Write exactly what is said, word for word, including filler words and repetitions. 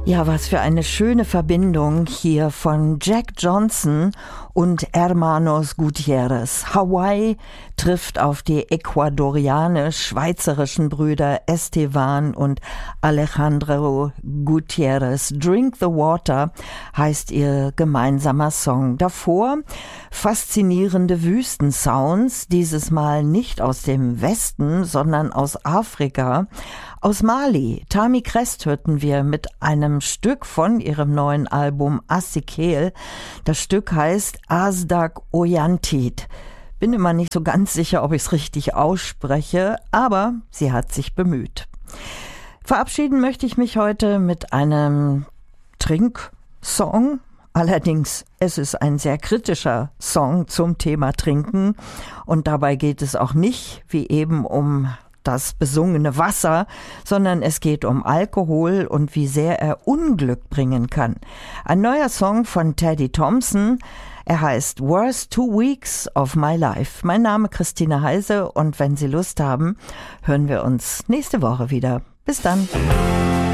Ja, was für eine schöne Verbindung hier von Jack Johnson und Hermanos Gutierrez. Hawaii trifft auf die ecuadorianisch-schweizerischen Brüder Esteban und Alejandro Gutierrez. Drink the Water heißt ihr gemeinsamer Song. Davor faszinierende Wüstensounds, dieses Mal nicht aus dem Westen, sondern aus Afrika. Aus Mali, Tami Krest, hörten wir mit einem Stück von ihrem neuen Album Asikel. Das Stück heißt Asdak Oyantid. Bin immer nicht so ganz sicher, ob ich es richtig ausspreche, aber sie hat sich bemüht. Verabschieden möchte ich mich heute mit einem Trinksong. Allerdings, es ist ein sehr kritischer Song zum Thema Trinken und dabei geht es auch nicht, wie eben, um das besungene Wasser, sondern es geht um Alkohol und wie sehr er Unglück bringen kann. Ein neuer Song von Teddy Thompson, er heißt Worst Two Weeks of My Life. Mein Name Christine Heise und wenn Sie Lust haben, hören wir uns nächste Woche wieder. Bis dann.